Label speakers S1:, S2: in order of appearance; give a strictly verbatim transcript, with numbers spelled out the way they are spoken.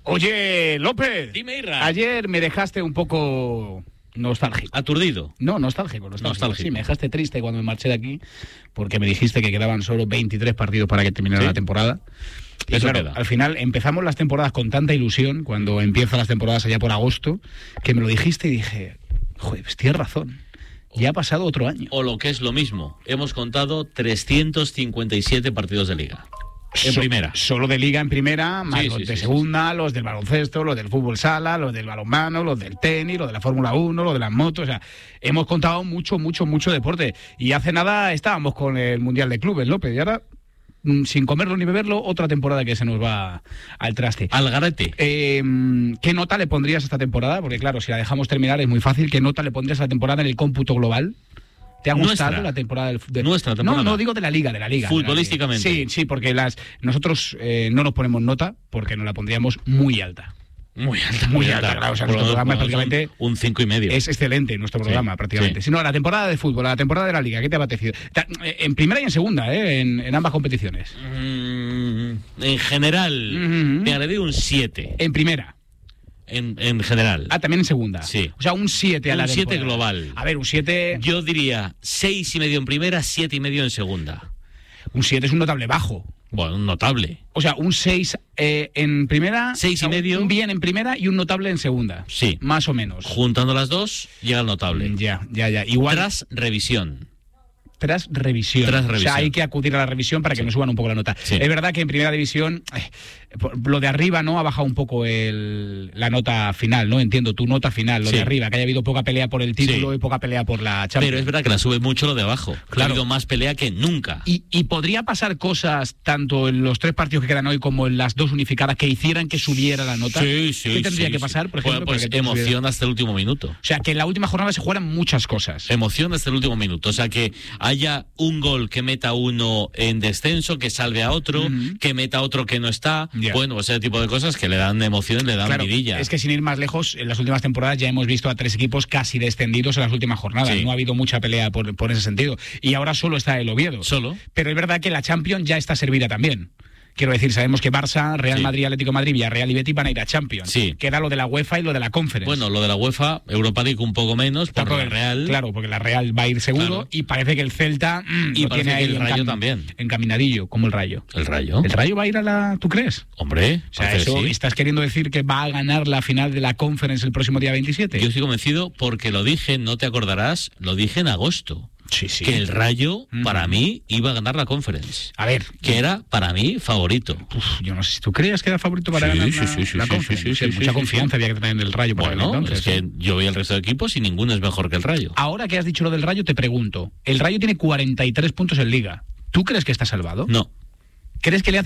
S1: Oye, López.
S2: Dime, Irra.
S1: Ayer me dejaste un poco nostálgico.
S2: ¿Aturdido?
S1: No, nostálgico, nostálgico.
S2: Nostálgico.
S1: Sí, me dejaste triste cuando me marché de aquí porque me dijiste que quedaban solo veintitrés partidos para que terminara
S2: ¿Sí?
S1: la temporada. Y
S2: Eso
S1: claro,
S2: queda.
S1: al final empezamos las temporadas con tanta ilusión, cuando empiezan las temporadas allá por agosto, que me lo dijiste y dije, joder, pues tienes razón. Ya ha pasado otro año.
S2: O lo que es lo mismo, hemos contado trescientos cincuenta y siete partidos de liga. En
S1: So-
S2: primera.
S1: Solo de liga en primera, más
S2: Sí,
S1: los
S2: sí,
S1: de
S2: sí,
S1: segunda, los del baloncesto, los del fútbol sala, los del balonmano, los del tenis, los de la Fórmula uno, los de las motos. O sea, hemos contado mucho, mucho, mucho deporte. Y hace nada estábamos con el Mundial de Clubes, López. Y ahora, mm, sin comerlo ni beberlo, otra temporada que se nos va al traste.
S2: Al garete.
S1: Eh, ¿Qué nota le pondrías a esta temporada? Porque claro, si la dejamos terminar es muy fácil. ¿Qué nota le pondrías a la temporada en el cómputo global? ¿Te ha gustado
S2: Nuestra.
S1: la temporada del de,
S2: Nuestra temporada.
S1: No, no digo de la liga, de la liga.
S2: Futbolísticamente.
S1: De la liga. Sí, sí, porque las nosotros eh, no nos ponemos nota porque nos la pondríamos muy alta.
S2: Muy alta.
S1: Muy alta, claro, o sea,
S2: Por
S1: nuestro
S2: lo
S1: programa
S2: menos
S1: prácticamente
S2: Un, un cinco y medio.
S1: Es excelente nuestro programa,
S2: Sí,
S1: prácticamente.
S2: sí.
S1: Si no, la temporada de fútbol, la temporada de la liga, ¿qué te ha parecido? Ta- En primera y en segunda, ¿eh? en, en ambas competiciones.
S2: Mm, en general,
S1: Ujú.
S2: te haré un siete.
S1: En primera.
S2: En, en general.
S1: Ah, también en segunda.
S2: Sí.
S1: O sea, un siete a
S2: Un
S1: la
S2: siete
S1: temporada.
S2: global.
S1: A ver, un siete.
S2: Yo diría seis y medio en primera, siete y medio en segunda.
S1: Un siete es un notable bajo.
S2: Bueno, un notable.
S1: O sea, un seis eh, en primera.
S2: Seis y
S1: o sea,
S2: medio.
S1: Un bien en primera y un notable en segunda.
S2: Sí.
S1: Más o menos.
S2: Juntando las dos, llega el notable.
S1: Ya, ya, ya. Igual.
S2: Tras revisión.
S1: Tras revisión.
S2: Tras
S1: O
S2: revisión.
S1: sea, hay que acudir a la revisión para que
S2: Sí.
S1: me suban un poco la nota.
S2: Sí.
S1: Es verdad que en primera división, eh, por- lo de arriba, ¿no? Ha bajado un poco el, la nota final, ¿no? Entiendo, tu nota final, lo
S2: Sí.
S1: de arriba, que haya habido poca pelea por el título
S2: Sí.
S1: y poca pelea por la Champions.
S2: Pero es verdad que la sube mucho lo de abajo.
S1: Claro.
S2: Ha habido más pelea que nunca.
S1: Y, y podría pasar cosas, tanto en los tres partidos que quedan hoy como en las dos unificadas, que hicieran que subiera la nota.
S2: Sí, sí,
S1: ¿Qué tendría
S2: sí,
S1: que
S2: sí.
S1: pasar, por
S2: Bueno,
S1: ejemplo?
S2: pues
S1: para que todo subiera?
S2: emoción hasta el último minuto.
S1: O sea, que en la última jornada se jugaran muchas cosas.
S2: Emoción hasta el último minuto. O sea, que haya un gol que meta uno en descenso, que salve a otro,
S1: Ujú.
S2: que meta otro que no está.
S1: Ya.
S2: Bueno, ese tipo de cosas que le dan emoción, le dan
S1: Claro,
S2: vidilla.
S1: es que sin ir más lejos, en las últimas temporadas ya hemos visto a tres equipos casi descendidos en las últimas jornadas.
S2: Sí.
S1: No ha habido mucha pelea por, por ese sentido. Y ahora solo está el Oviedo.
S2: Solo.
S1: Pero es verdad que la Champions ya está servida también. Quiero decir, sabemos que Barça, Real
S2: Sí.
S1: Madrid, Atlético de Madrid, Villarreal y Betis van a ir a Champions.
S2: Sí.
S1: Queda lo de la UEFA y lo de la Conference.
S2: Bueno, lo de la UEFA, Europa League un poco menos, por
S1: Tanto
S2: la
S1: el-
S2: Real.
S1: Claro, porque la Real va a ir seguro
S2: Claro.
S1: y parece que el Celta mm,
S2: Y
S1: lo
S2: parece
S1: tiene
S2: que
S1: ahí
S2: el Rayo
S1: encam-
S2: también.
S1: encaminadillo, como el Rayo.
S2: El Rayo.
S1: ¿El Rayo va a ir a la... ¿Tú crees?
S2: Hombre,
S1: O sea,
S2: parece
S1: eso,
S2: que sí.
S1: ¿estás queriendo decir que va a ganar la final de la Conference el próximo día veintisiete?
S2: Yo estoy convencido porque lo dije, no te acordarás, lo dije en agosto.
S1: Sí, sí.
S2: Que el Rayo,
S1: Mm.
S2: para mí, iba a ganar la Conference.
S1: A ver,
S2: Que era, para mí, favorito.
S1: uf, yo no sé si tú creías que era favorito para
S2: Sí,
S1: ganar
S2: sí,
S1: la,
S2: sí, sí,
S1: la
S2: sí,
S1: Conference.
S2: sí, sí,
S1: Sí,
S2: sí,
S1: mucha
S2: sí,
S1: confianza
S2: sí.
S1: había que tener en el Rayo para
S2: Bueno,
S1: entonces.
S2: es que
S1: ¿eh?
S2: yo voy al resto de equipos y ninguno es mejor que el Rayo.
S1: Ahora que has dicho lo del Rayo, te pregunto. El Rayo tiene cuarenta y tres puntos en Liga. ¿Tú crees que está salvado?
S2: No.
S1: ¿Crees que le hace